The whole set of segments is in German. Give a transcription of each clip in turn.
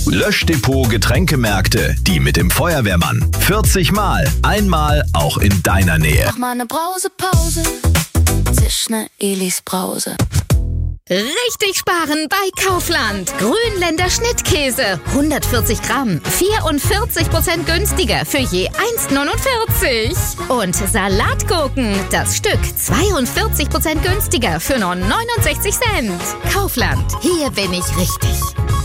Löschdepot Getränkemärkte, die mit dem Feuerwehrmann. 40 Mal, einmal auch in deiner Nähe. Mach mal eine Brausepause, zisch ne Elis Brause. Richtig sparen bei Kaufland. Grünländer Schnittkäse, 140 Gramm, 44% günstiger für je 1,49. Und Salatgurken, das Stück, 42% günstiger für nur 69 Cent. Kaufland, hier bin ich richtig.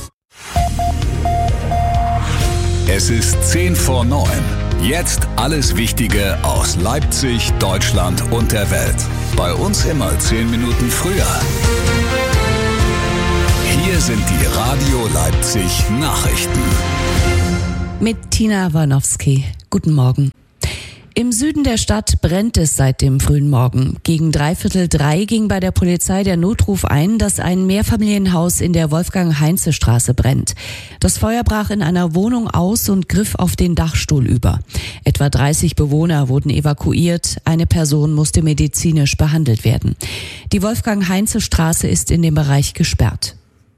Es ist 10 vor 9. Jetzt alles Wichtige aus Leipzig, Deutschland und der Welt. Bei uns immer 10 Minuten früher. Hier sind die Radio Leipzig Nachrichten. Mit Tina Warnowski. Guten Morgen. Im Süden der Stadt brennt es seit dem frühen Morgen. Gegen 2:45 ging bei der Polizei der Notruf ein, dass ein Mehrfamilienhaus in der Wolfgang-Heinze-Straße brennt. Das Feuer brach in einer Wohnung aus und griff auf den Dachstuhl über. Etwa 30 Bewohner wurden evakuiert. Eine Person musste medizinisch behandelt werden. Die Wolfgang-Heinze-Straße ist in dem Bereich gesperrt.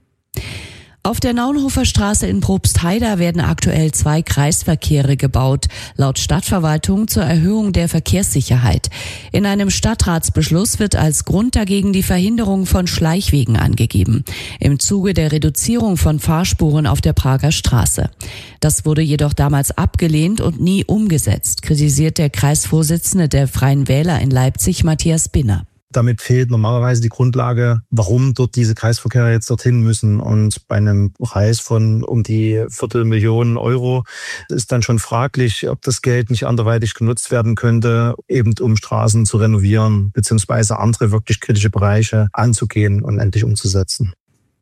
Auf der Naunhofer Straße in Probstheida werden aktuell 2 Kreisverkehre gebaut, laut Stadtverwaltung zur Erhöhung der Verkehrssicherheit. In einem Stadtratsbeschluss wird als Grund dagegen die Verhinderung von Schleichwegen angegeben, im Zuge der Reduzierung von Fahrspuren auf der Prager Straße. Das wurde jedoch damals abgelehnt und nie umgesetzt, kritisiert der Kreisvorsitzende der Freien Wähler in Leipzig, Matthias Binner. Damit fehlt normalerweise die Grundlage, warum dort diese Kreisverkehre jetzt dorthin müssen. Und bei einem Preis von um die 250.000 Euro ist dann schon fraglich, ob das Geld nicht anderweitig genutzt werden könnte, eben um Straßen zu renovieren, beziehungsweise andere wirklich kritische Bereiche anzugehen und endlich umzusetzen.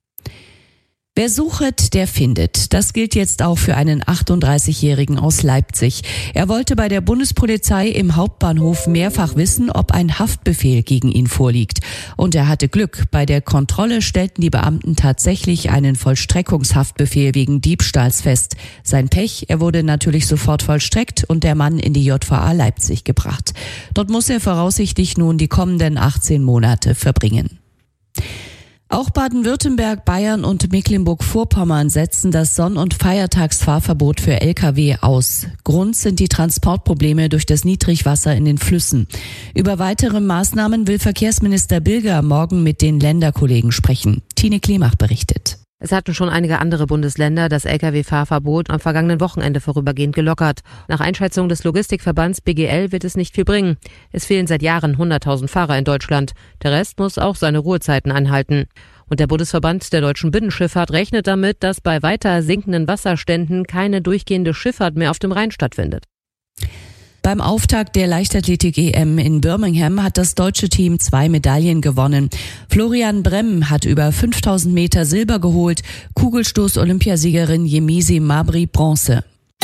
Wer sucht, der findet. Das gilt jetzt auch für einen 38-Jährigen aus Leipzig. Er wollte bei der Bundespolizei im Hauptbahnhof mehrfach wissen, ob ein Haftbefehl gegen ihn vorliegt. Und er hatte Glück. Bei der Kontrolle stellten die Beamten tatsächlich einen Vollstreckungshaftbefehl wegen Diebstahls fest. Sein Pech, er wurde natürlich sofort vollstreckt und der Mann in die JVA Leipzig gebracht. Dort muss er voraussichtlich nun die kommenden 18 Monate verbringen. Auch Baden-Württemberg, Bayern und Mecklenburg-Vorpommern setzen das Sonn- und Feiertagsfahrverbot für Lkw aus. Grund sind die Transportprobleme durch das Niedrigwasser in den Flüssen. Über weitere Maßnahmen will Verkehrsminister Bilger morgen mit den Länderkollegen sprechen. Tine Klimach berichtet. Es hatten schon einige andere Bundesländer das Lkw-Fahrverbot am vergangenen Wochenende vorübergehend gelockert. Nach Einschätzung des Logistikverbands BGL wird es nicht viel bringen. Es fehlen seit Jahren 100.000 Fahrer in Deutschland. Der Rest muss auch seine Ruhezeiten einhalten. Und der Bundesverband der deutschen Binnenschifffahrt rechnet damit, dass bei weiter sinkenden Wasserständen keine durchgehende Schifffahrt mehr auf dem Rhein stattfindet. Beim Auftakt der Leichtathletik-EM in Birmingham hat das deutsche Team 2 Medaillen gewonnen. Florian Bremm hat über 5000 Meter Silber geholt, Kugelstoß-Olympiasiegerin Yemisi Mabry Bronze.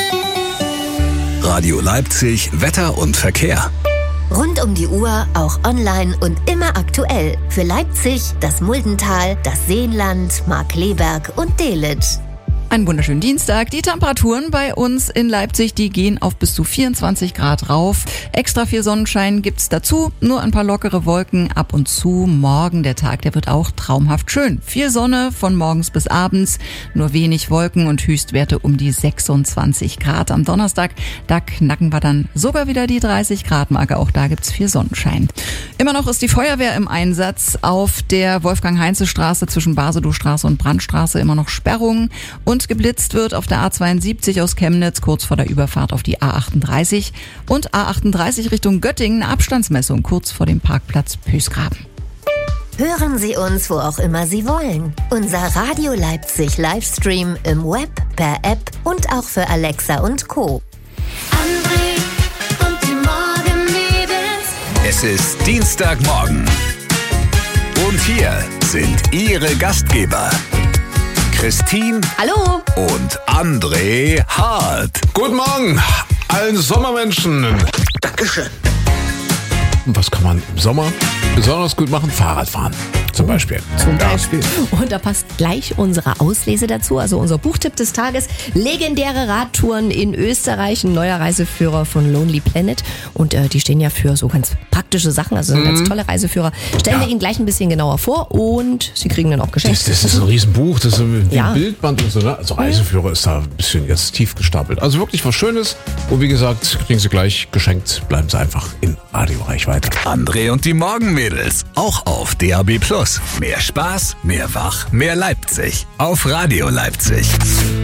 Radio Leipzig, Wetter und Verkehr. Rund um die Uhr, auch online und immer aktuell. Für Leipzig, das Muldental, das Seenland, Markkleeberg und Delitzsch. Einen wunderschönen Dienstag. Die Temperaturen bei uns in Leipzig, die gehen auf bis zu 24 Grad rauf. Extra viel Sonnenschein gibt's dazu, nur ein paar lockere Wolken ab und zu. Morgen der Tag, der wird auch traumhaft schön. Viel Sonne von morgens bis abends, nur wenig Wolken und Höchstwerte um die 26 Grad. Am Donnerstag, da knacken wir dann sogar wieder die 30 Grad Marke. Auch da gibt's viel Sonnenschein. Immer noch ist die Feuerwehr im Einsatz. Auf der Wolfgang-Heinze-Straße zwischen Basedowstraße und Brandstraße immer noch Sperrungen. Und geblitzt wird auf der A72 aus Chemnitz kurz vor der Überfahrt auf die A38 und A38 Richtung Göttingen eine Abstandsmessung kurz vor dem Parkplatz Pösgraben. Hören Sie uns, wo auch immer Sie wollen. Unser Radio Leipzig Livestream im Web, per App und auch für Alexa und Co. André und die Morgenmädels. Es ist Dienstagmorgen. Und hier sind Ihre Gastgeber. Christine. Hallo. Und André Hart. Guten Morgen allen Sommermenschen. Dankeschön. Was kann man im Sommer besonders gut machen? Fahrradfahren. Zum Beispiel. Und da passt gleich unsere Auslese dazu, also unser Buchtipp des Tages. Legendäre Radtouren in Österreich, ein neuer Reiseführer von Lonely Planet. Und die stehen ja für so ganz praktische Sachen, also sind ganz tolle Reiseführer. Stellen wir Ihnen gleich ein bisschen genauer vor und Sie kriegen dann auch geschenkt. Das ist ein Riesenbuch, das ist wie ein Bildband und so, ne? Also Reiseführer ist da ein bisschen jetzt tief gestapelt. Also wirklich was Schönes. Und wie gesagt, kriegen Sie gleich geschenkt. Bleiben Sie einfach in Radioreichweite. André und die Morgenmädels, auch auf DAB+. Mehr Spaß, mehr Wach, mehr Leipzig. Auf Radio Leipzig.